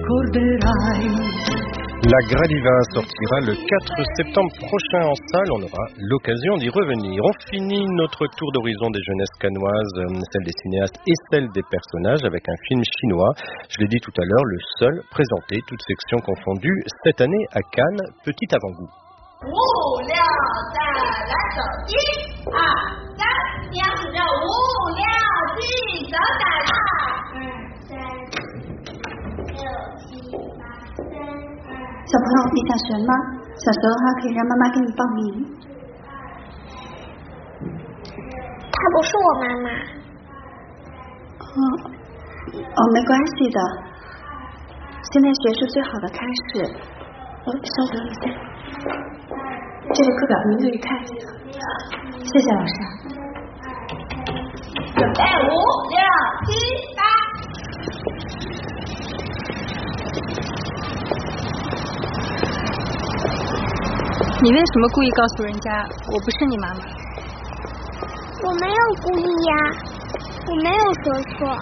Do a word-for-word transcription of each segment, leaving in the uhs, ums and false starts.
La Gradiva sortira le quatre septembre prochain en salle, on aura l'occasion d'y revenir. On finit notre tour d'horizon des jeunesses cannoises, celle des cinéastes et celle des personnages, avec un film chinois. Je l'ai dit tout à l'heure, le seul présenté, toutes sections confondues, cette année à Cannes. Petit avant-goût. 你为什么故意告诉人家我不是你妈妈？ 我没有故意呀，我没有说错。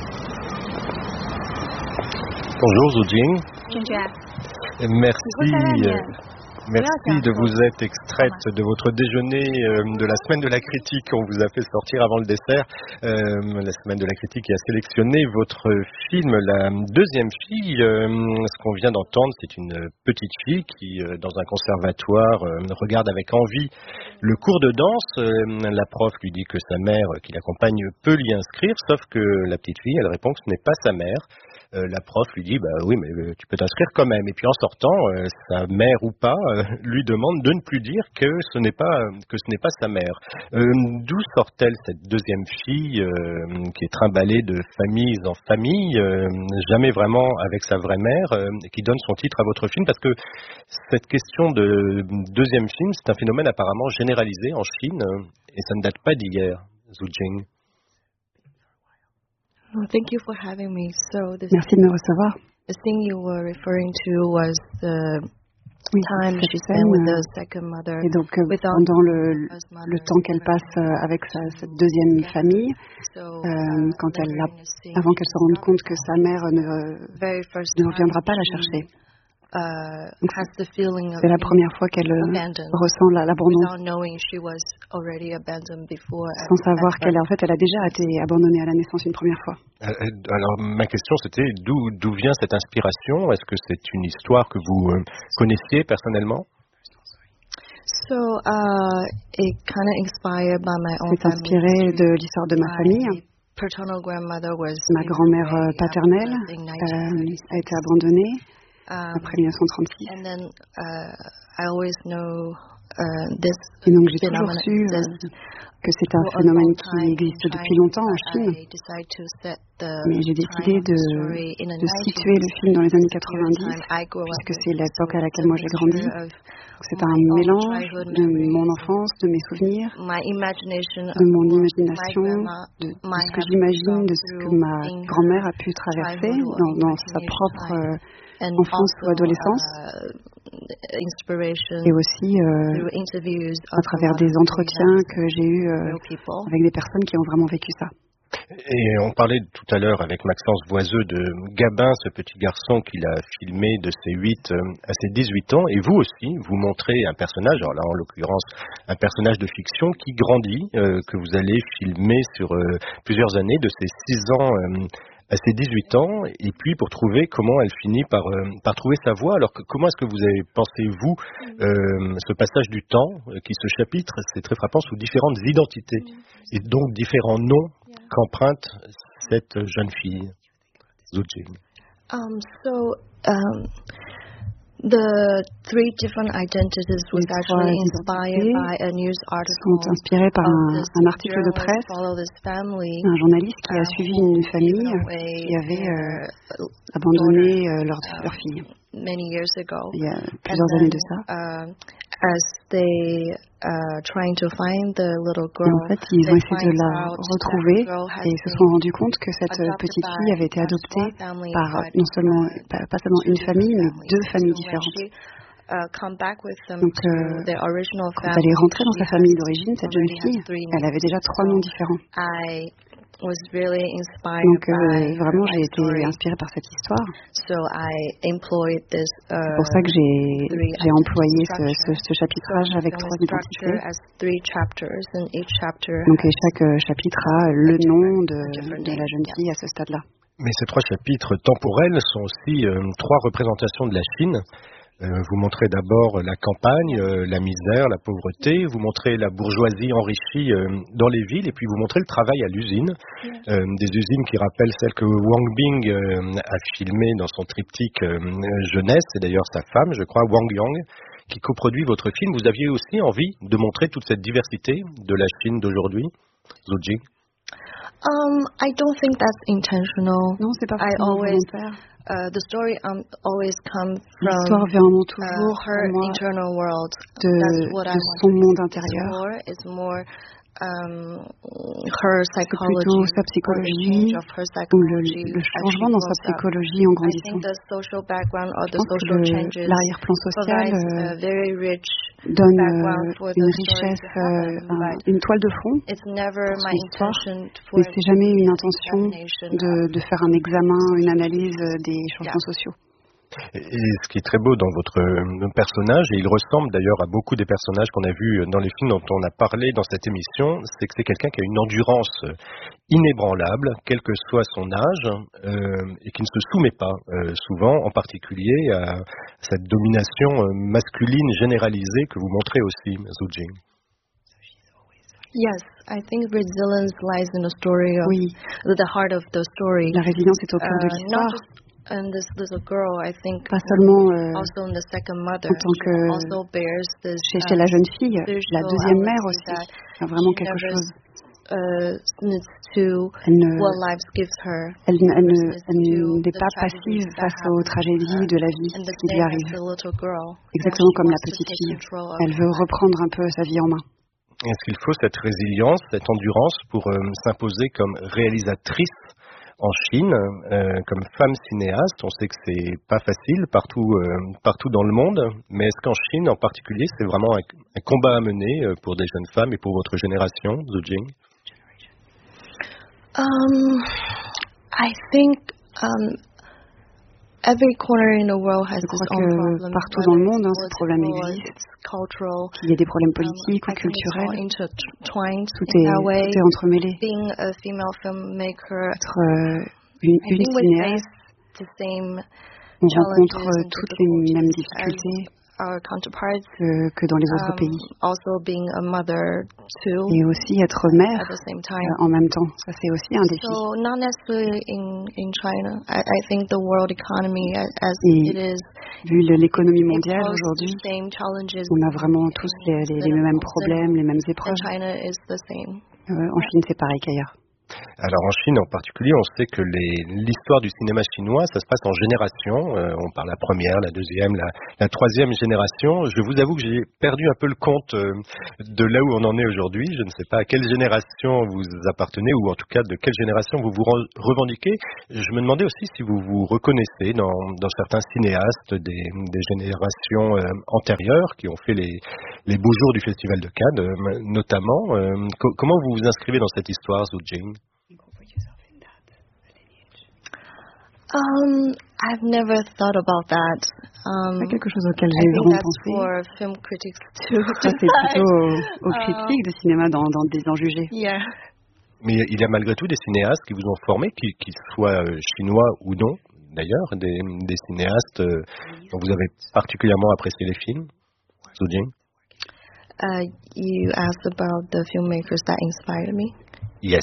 Bonjour Zhu Jing. 娟娟。 Merci. Merci de vous être extraite de votre déjeuner de la semaine de la critique qu'on vous a fait sortir avant le dessert. Euh, la semaine de la critique qui a sélectionné votre film La deuxième fille. Euh, ce qu'on vient d'entendre, c'est une petite fille qui, euh, dans un conservatoire, euh, regarde avec envie le cours de danse. Euh, la prof lui dit que sa mère, qui l'accompagne, peut l'y inscrire, sauf que la petite fille, elle répond que ce n'est pas sa mère. Euh, la prof lui dit bah oui mais euh, tu peux t'inscrire quand même, et puis en sortant euh, sa mère ou pas euh, lui demande de ne plus dire que ce n'est pas euh, que ce n'est pas sa mère. Euh, d'où sort-elle cette deuxième fille euh, qui est trimballée de famille en famille, euh, jamais vraiment avec sa vraie mère, euh, qui donne son titre à votre film, parce que cette question de deuxième film, c'est un phénomène apparemment généralisé en Chine, euh, et ça ne date pas d'hier. Zhu Jing. Thank you for having me. So this Merci de me recevoir. The thing you were referring to was the oui, time she spent scène, with the second mother. Et donc euh, pendant le, le temps qu'elle passe euh, avec sa, cette deuxième famille, euh, quand elle a, avant qu'elle se rende compte que sa mère ne, ne reviendra pas la chercher. Uh, c'est la première fois qu'elle ressent l'abandon, sans savoir qu'elle en fait, elle a déjà été abandonnée à la naissance une première fois. Alors ma question c'était d'où d'où vient cette inspiration? Est-ce que c'est une histoire que vous euh, connaissiez personnellement? So, uh, it kind of inspired by my own C'est inspiré de l'histoire de ma famille. Ma grand-mère paternelle euh, a été abandonnée. Um, après mille neuf cent trente-six. And then, uh, I always know, uh, this Et donc j'ai toujours su euh, que c'est un phénomène qui existe depuis longtemps en Chine. Mais j'ai décidé de, de situer le film dans les années quatre-vingt-dix, puisque c'est l'époque à laquelle moi j'ai grandi. C'est un mélange de mon enfance, de mes souvenirs, de mon imagination, de, de ce que j'imagine, de ce que ma grand-mère a pu traverser dans, dans sa propre euh, enfance ou adolescence, et aussi euh, à travers des entretiens que j'ai eus euh, avec des personnes qui ont vraiment vécu ça. Et on parlait tout à l'heure avec Maxence Voiseux de Gabin, ce petit garçon qu'il a filmé de ses huit à ses dix-huit ans, et vous aussi, vous montrez un personnage, alors là en l'occurrence un personnage de fiction qui grandit, euh, que vous allez filmer sur euh, plusieurs années, de ses six ans euh, à ses dix-huit ans, et puis pour trouver comment elle finit par, euh, par trouver sa voie. Alors que, comment est-ce que vous avez pensé, vous, euh, ce passage du temps euh, qui se chapitre, c'est très frappant, sous différentes identités, et donc différents noms qu'emprunte cette jeune fille, Zhu Jing? Um, so, um, the three different identities was actually inspired by a news article. Sont inspirés par un, un article de presse d'un journaliste qui a suivi une famille qui avait euh, abandonné euh, leur, leur fille. Many years ago. Il y a plusieurs années de ça. Uh, as they uh, trying to find the little girl, et en fait, ils ont essayé de la retrouver et ils se sont rendus compte que cette petite fille avait été adoptée par non seulement pas, pas seulement une famille, mais deux familles différentes. Donc, euh, quand elle est rentrée dans sa famille d'origine, cette jeune fille, elle avait déjà trois noms différents. was really inspired Donc euh, by vraiment my j'ai été story. inspirée par cette histoire. So I employed this. Uh, C'est pour ça que j'ai three j'ai employé ce, structure. ce, ce chapitrage So avec the trois film is identités. structured as three chapters, and each chapter Donc et has chaque euh, chapitre a le nom de, different de la name, jeune yeah. fille à ce stade-là. Mais ces trois chapitres temporels sont aussi euh, trois représentations de la Chine. Euh, vous montrez d'abord la campagne, euh, la misère, la pauvreté, vous montrez la bourgeoisie enrichie euh, dans les villes, et puis vous montrez le travail à l'usine, euh, des usines qui rappellent celles que Wang Bing euh, a filmées dans son triptyque euh, jeunesse, et d'ailleurs sa femme, je crois, Wang Yang, qui coproduit votre film. Vous aviez aussi envie de montrer toute cette diversité de la Chine d'aujourd'hui, Zhu Jing? Um, I don't think that's intentional. Non, c'est pas I forcément always, volontaire. uh, the story um, always comes L'histoire from vient vraiment uh, toujours her pour moi internal world. de, That's what I de want son to monde explore. intérieur. It's more um, her C'est psychology, plutôt sa or the psychologie change of her ou le, psychology le as she changement dans sa grows up. psychologie en I grandissant. think the social background or Je the pense que social le- changes l'arrière-plan social provides euh, a very rich donne background euh, for une the story richesse, to happen, euh, un- but une toile de fond, it's never pour my son histoire, intention for mais c'est jamais une an intention examination de, of de faire un examen, une analyse euh, des changements sociaux. Et ce qui est très beau dans votre euh, personnage, et il ressemble d'ailleurs à beaucoup des personnages qu'on a vus dans les films dont on a parlé dans cette émission, c'est que c'est quelqu'un qui a une endurance inébranlable, quel que soit son âge, euh, et qui ne se soumet pas euh, souvent, en particulier à cette domination euh, masculine généralisée que vous montrez aussi, Zhu Jing. Yes, I think resilience lies in the story of Oui, the heart of the story. la résilience est au cœur de Uh, not l'histoire, just in this little girl, I think pas seulement euh, also in the second mother, en tant she que also bears this chez, chez la uh, jeune fille, la spiritual deuxième mère reality aussi, that il y a vraiment she quelque never chose. uh, needs to Elle ne, what life gives her. elle, ne- elle ne, Needs elle to n'est the pas tragedies passive that face aux happen to tragédies her. de la vie And the qui lui same as arrivent. the little girl, that Exactement she comme la wants to petite take fille. control of Elle veut her life. reprendre un peu sa vie en main. Est-ce qu'il faut cette résilience, cette endurance pour euh, s'imposer comme réalisatrice en Chine, euh, comme femme cinéaste? On sait que c'est pas facile partout, euh, partout dans le monde, mais est-ce qu'en Chine en particulier, c'est vraiment un, un combat à mener euh, pour des jeunes femmes et pour votre génération, Zhu Jing? Um, I think um, every corner in the world has Je its crois own que problem. partout dans le monde, hein, ces problèmes political, existent. it's cultural. Il y a des problèmes Um, politiques ou I think it's all culturels. intertwined Tout in est, that way. tout est entremêlé. Being a female filmmaker, Être euh, une, I une think we cinéaste, face the same on rencontre challenges and toutes les mêmes difficulties difficultés as our counterparts. que, que dans les autres Um, pays. also being a mother too Et aussi être mère at the same time. euh, en même temps. Ça, c'est aussi un défi. So not necessarily in in China. I, I think the world economy as, as Et it is, vu le- l'économie it mondiale poses aujourd'hui, the same challenges. on a vraiment tous les, les, les mêmes problèmes, les mêmes And épreuves. China is the same. Euh, en Chine, c'est pareil qu'ailleurs. Alors en Chine en particulier, on sait que les- l'histoire du cinéma chinois, ça se passe en générations. Euh, on parle la première, la deuxième, la, la troisième génération. Je vous avoue que j'ai perdu un peu le compte euh, de là où on en est aujourd'hui. Je ne sais pas à quelle génération vous appartenez, ou en tout cas de quelle génération vous vous re- revendiquez. Je me demandais aussi si vous vous reconnaissez dans, dans certains cinéastes des, des générations euh, antérieures qui ont fait les, les beaux jours du Festival de Cannes, euh, notamment. Euh, co- comment vous vous inscrivez dans cette histoire, Zhu Jing? Um, I've never thought about that. Um, C'est quelque chose auquel I j'ai think vraiment that's pensé. for film critics to Ça, c'est plutôt decide. aux, aux critiques de cinéma d'en d'en- d'en juger. Yeah. Mais il y a malgré tout des cinéastes qui vous ont formé, qui, qui soient euh, chinois ou non, d'ailleurs, des, des cinéastes euh, dont vous avez particulièrement apprécié les films, Zhu Jing? Uh, you asked about the filmmakers that inspired me. Yes.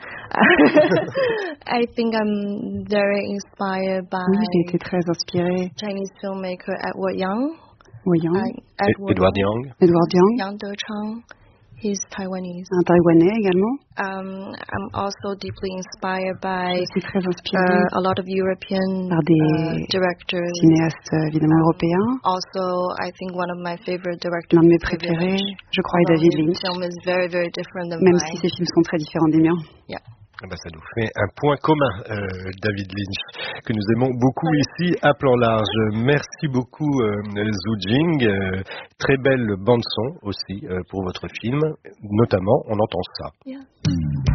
I think I'm very inspired by Oui, j'ai été très inspirée. Chinese filmmaker Edward Yang. Oui, Yang. I- Et- Edward Yang. Edward Yang, Yang Dechang. He's Taiwanese. un Taïwanais également. Um, I'm also deeply inspired by Je suis très inspirée uh, a lot of European par des uh, directors. cinéastes euh, évidemment européens. Also, I think one of my favorite directors. L'un de mes is David préférés, Lynch. je crois, est Although David his Lynch, film is very, very different than même mine. si ses films sont très différents des miens. Yeah. Eh ben, ça nous fait un point commun, euh, David Lynch, que nous aimons beaucoup ici à Plan Large. Merci beaucoup, euh, Zhu Jing. Euh, très belle bande-son aussi euh, pour votre film. Notamment, on entend ça. Yeah.